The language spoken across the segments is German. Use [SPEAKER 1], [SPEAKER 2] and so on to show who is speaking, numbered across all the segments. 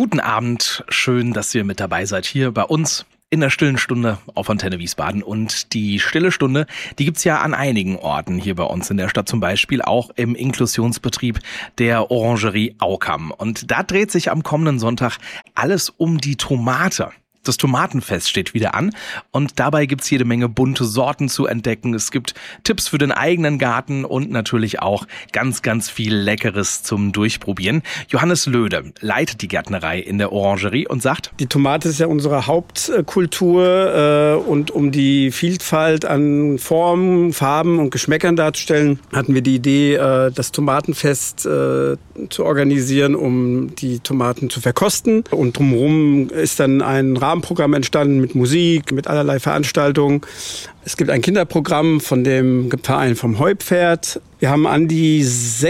[SPEAKER 1] Guten Abend, schön, dass ihr mit dabei seid hier bei uns in der Stillen Stunde auf Antenne Wiesbaden. Und die Stille Stunde, die gibt's ja an einigen Orten hier bei uns in der Stadt, zum Beispiel auch im Inklusionsbetrieb der Orangerie Aukam. Und da dreht sich am kommenden Sonntag alles um die Tomate. Das Tomatenfest steht wieder an und dabei gibt's jede Menge bunte Sorten zu entdecken. Es gibt Tipps für den eigenen Garten und natürlich auch ganz, ganz viel Leckeres zum Durchprobieren. Johannes Löde leitet die Gärtnerei in der Orangerie und sagt:
[SPEAKER 2] Die Tomate ist ja unsere Hauptkultur und um die Vielfalt an Formen, Farben und Geschmäckern darzustellen, hatten wir die Idee, das Tomatenfest zu organisieren, um die Tomaten zu verkosten. Und drumherum ist dann ein Rahmenprogramm entstanden mit Musik, mit allerlei Veranstaltungen. Es gibt ein Kinderprogramm von dem Verein vom Heupferd. Wir haben an die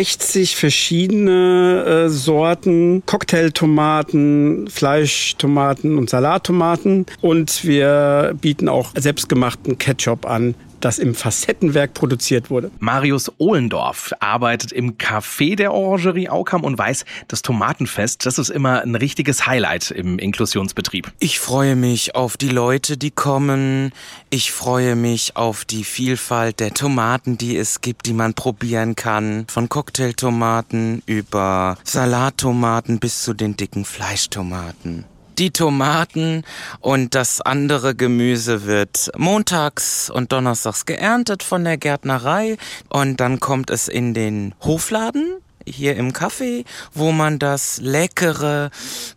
[SPEAKER 2] 60 verschiedene Sorten, Cocktailtomaten, Fleischtomaten und Salattomaten. Und wir bieten auch selbstgemachten Ketchup an, das im Facettenwerk produziert wurde.
[SPEAKER 1] Marius Ohlendorf arbeitet im Café der Orangerie Aukam und weiß, das Tomatenfest, das ist immer ein richtiges Highlight im Inklusionsbetrieb.
[SPEAKER 3] Ich freue mich auf die Leute, die kommen. Ich freue mich auf die Vielfalt der Tomaten, die es gibt, die man probieren kann. Von Cocktailtomaten über Salattomaten bis zu den dicken Fleischtomaten. Die Tomaten und das andere Gemüse wird montags und donnerstags geerntet von der Gärtnerei und dann kommt es in den Hofladen hier im Café, wo man das leckere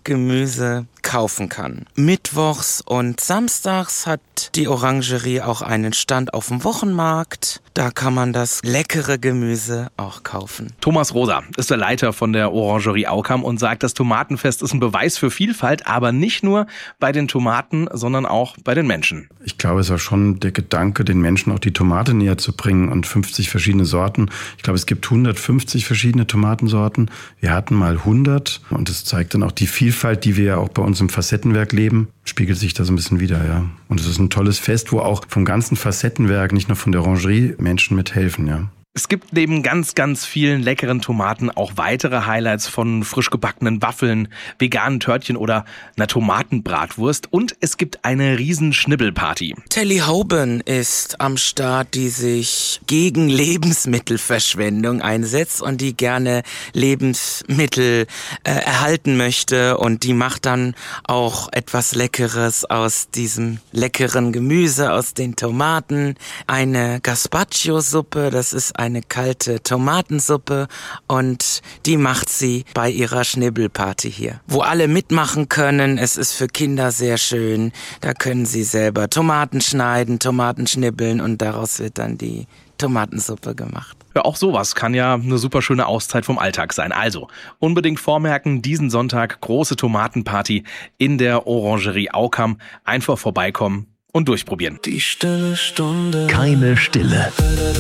[SPEAKER 3] Gemüse kaufen kann. Mittwochs und samstags hat die Orangerie auch einen Stand auf dem Wochenmarkt. Da kann man das leckere Gemüse auch kaufen.
[SPEAKER 1] Thomas Rosa ist der Leiter von der Orangerie Aukam und sagt, das Tomatenfest ist ein Beweis für Vielfalt, aber nicht nur bei den Tomaten, sondern auch bei den Menschen.
[SPEAKER 4] Ich glaube, es war schon der Gedanke, den Menschen auch die Tomate näher zu bringen und 50 verschiedene Sorten. Ich glaube, es gibt 150 verschiedene Tomatensorten. Wir hatten mal 100 und es zeigt dann auch die Vielfalt, die wir ja auch bei uns im Facettenwerk leben, spiegelt sich da so ein bisschen wieder, ja. Und es ist ein tolles Fest, wo auch vom ganzen Facettenwerk, nicht nur von der Orangerie, Menschen mithelfen, ja.
[SPEAKER 1] Es gibt neben ganz, ganz vielen leckeren Tomaten auch weitere Highlights von frisch gebackenen Waffeln, veganen Törtchen oder einer Tomatenbratwurst. Und es gibt eine riesen Schnibbelparty.
[SPEAKER 3] Telly Hauben ist am Start, die sich gegen Lebensmittelverschwendung einsetzt und die gerne Lebensmittel erhalten möchte. Und die macht dann auch etwas Leckeres aus diesem leckeren Gemüse, aus den Tomaten. Eine Gazpacho-Suppe, das ist eine kalte Tomatensuppe und die macht sie bei ihrer Schnibbelparty hier. Wo alle mitmachen können, es ist für Kinder sehr schön, da können sie selber Tomaten schneiden, Tomaten schnibbeln und daraus wird dann die Tomatensuppe gemacht.
[SPEAKER 1] Ja, auch sowas kann ja eine super schöne Auszeit vom Alltag sein. Also unbedingt vormerken, diesen Sonntag große Tomatenparty in der Orangerie Aukam. Einfach vorbeikommen und durchprobieren.
[SPEAKER 5] Die Stille Stunde.
[SPEAKER 6] Keine Stille.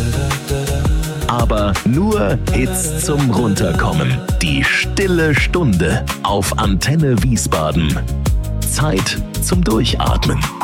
[SPEAKER 6] Aber nur Hits zum Runterkommen. Die Stille Stunde auf Antenne Wiesbaden. Zeit zum Durchatmen.